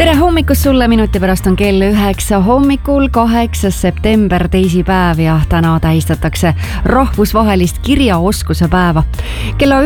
Tere hommikust sulle, minuti pärast on kell 9 hommikul, 8. september, teisipäev ja täna tähistatakse rahvusvahelist kirjaoskuse päeva. Kella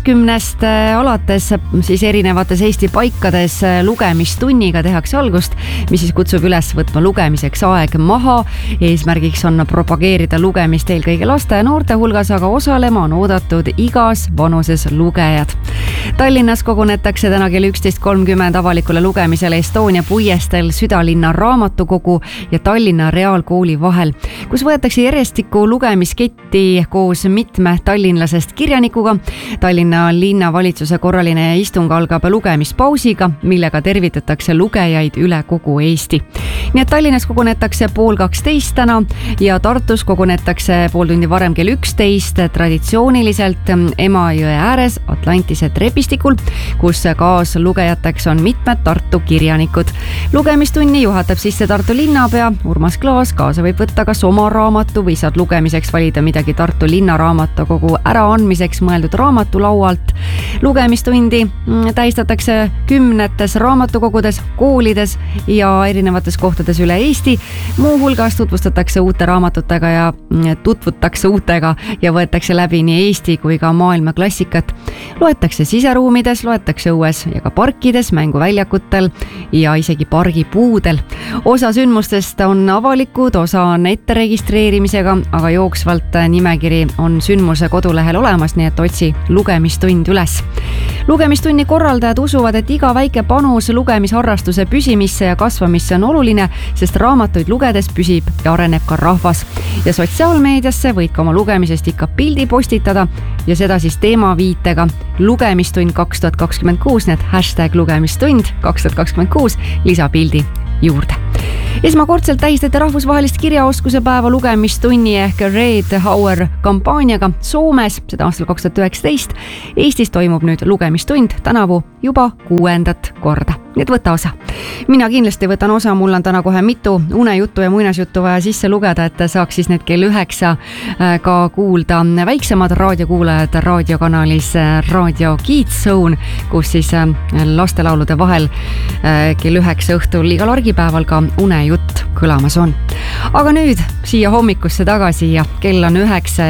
11 alates siis erinevates Eesti paikades lugemistunniga tehakse algust, mis siis kutsub üles võtma lugemiseks aeg maha. Eesmärgiks on propageerida lugemist eelkõige laste ja noorte hulgas, aga osalema on oodatud igas vanuses lugejad. Tallinnas kogunetakse täna kell 11.30 avalikule lugemisele Estonia puiestel Südalinna raamatukogu ja Tallinna Reaalkooli vahel, kus võetakse järjestikku lugemisketti koos mitme tallinlasest kirjanikuga. Tallinna linnavalitsuse korraline istung algab lugemispausiga, millega tervitatakse lugejaid üle kogu Eesti. Nii et Tallinnas kogunetakse 11:30 täna ja Tartus kogunetakse pool tundi varem kell 11 traditsiooniliselt Emajõe ääres Atlantise trepistikul, kus kaaslugejateks on mitmed Tartu kirjanikud. Lugemistunni juhatab sisse Tartu linnapea Urmas Klaas. Kaasa võib võtta kas oma raamatu või saad lugemiseks valida midagi Tartu linnaraamatukogu äraandmiseks mõeldud raamatulaualt. Lugemistundi tähistatakse 10 raamatukogudes, koolides ja erinevates kohtades üle Eesti. Muu hulgas tutvustatakse uute raamatutega ja tutvutakse uutega ja võetakse läbi nii Eesti kui ka maailma klassikat. Loetakse siseruumides, loetakse õues ja ka parkides, mänguväljakutel ja isegi pargipuudel. Osa sündmustest on avalikud, osa on ette registreerimisega, aga jooksvalt nimekiri on sündmuse kodulehel olemas, nii et otsi lugemistund üles. Lugemistunni korraldajad usuvad, et iga väike panus lugemisharrastuse püsimisse ja kasvamisse on oluline, sest raamatuid lugedes püsib ja areneb ka rahvas. Ja sotsiaalmeediasse võid ka oma lugemisest ikka pildi postitada ja seda siis teemaviitega lugemistund 2026, need hashtag lugemistund 2026 lisapildi juurde. Esmakordselt tähistati rahvusvahelist kirjaoskuse päeva lugemistunni ehk Read Hour kampaaniaga Soomes, seda aastal 2019. Eestis toimub nüüd lugemistund tänavu juba 6. korda. Nii et võta osa. Mina kindlasti võtan osa, mul on täna kohe mitu unejuttu ja muinasjuttu vaja sisse lugeda, et saaks siis need kell 9 ka kuulda väiksemad raadiokuulajad raadiokanalis Radio Kids Zone, kus siis lastelaulude vahel kell 9 õhtul igal argipäeval ka unejutt kõlamas on. Aga nüüd siia hommikusse tagasi ja kell on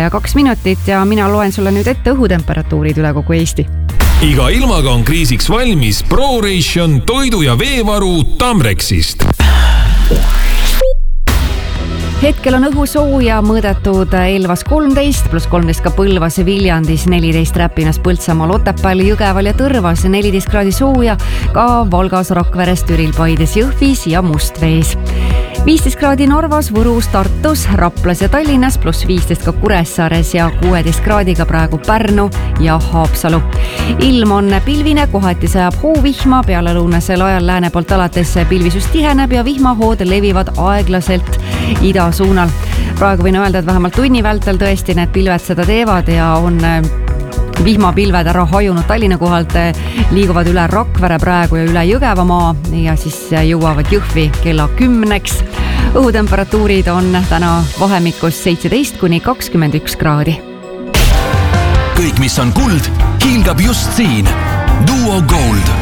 9:02 ja mina loen sulle nüüd ette õhutemperatuurid üle kogu Eesti. Iga ilmaga on kriisiks valmis ProRation toidu- ja veevaru Tamrexist. Hetkel on õhu sooja mõõdetud Elvas 13, pluss 13 ka Põlvas, Viljandis 14, Räpinas, Põltsamaal, Otepääl, Jõgeval ja Tõrvas 14 kraadi sooja, ka Valgas, Rakveres, Türil, Paides, Jõhvis ja Mustvees. 15 kraadi Narvas, Võrus, Tartus, Raplas ja Tallinnas, pluss 15 ka Kuressaares ja 16 kraadiga praegu Pärnu ja Haapsalu. Ilm on pilvine, kohati sajab hoovihma, peale lõunasel ajal lääne poolt alates pilvisus tiheneb ja vihmahood levivad aeglaselt ida suunal. Praegu võin öelda, et vähemalt tunni vältel tõesti need pilved seda teevad ja on vihmapilved ära hajunud Tallinna kohalt, liiguvad üle Rakvere praegu ja üle Jõgevamaa ja siis jõuavad Jõhvi kella 10. Õhutemperatuurid on täna vahemikus 17–21 kraadi. Kõik, mis on kuld, hiilgab just siin. Duo Gold.